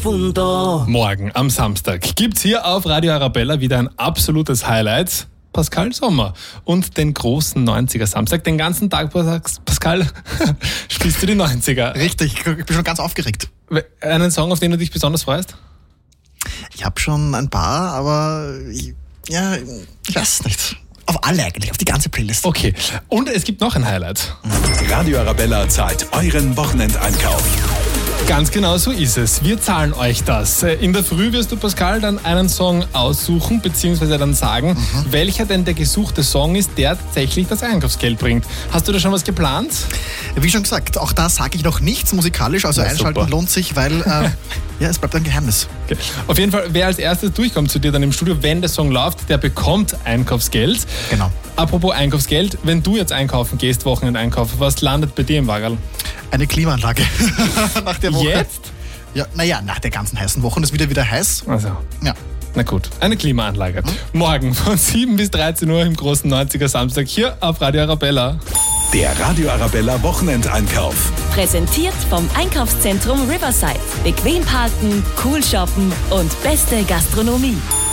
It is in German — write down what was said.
profundo. Morgen am Samstag gibt's hier auf Radio Arabella wieder ein absolutes Highlight. Pascal Sommer und den großen 90er Samstag. Den ganzen Tag, Pascal, spielst du die 90er. Richtig, ich bin schon ganz aufgeregt. Einen Song, auf den du dich besonders freust? Ich habe schon ein paar, aber ich weiß nicht. Auf alle eigentlich, auf die ganze Playlist. Okay, und es gibt noch ein Highlight. Radio Arabella zahlt euren Wochenendeinkauf. Ganz genau so ist es. Wir zahlen euch das. In der Früh wirst du, Pascal, dann einen Song aussuchen, beziehungsweise dann sagen, welcher denn der gesuchte Song ist, der tatsächlich das Einkaufsgeld bringt. Hast du da schon was geplant? Wie schon gesagt, auch da sage ich noch nichts musikalisch, also Ja, einschalten super. lohnt sich, weil es bleibt ein Geheimnis. Okay. Auf jeden Fall, wer als erstes durchkommt zu dir dann im Studio, wenn der Song läuft, der bekommt Einkaufsgeld. Genau. Apropos Einkaufsgeld, wenn du jetzt einkaufen gehst, Wochenendeinkauf, was landet bei dir im Waggerl? Eine Klimaanlage. Nach der Woche. Jetzt? Ja, nach der ganzen heißen Woche und es wird wieder heiß. Also, Ja. na gut, eine Klimaanlage. Morgen von 7 bis 13 Uhr im großen 90er Samstag hier auf Radio Arabella. Der Radio Arabella Wochenendeinkauf. Präsentiert vom Einkaufszentrum Riverside. Bequem parken, cool shoppen und beste Gastronomie.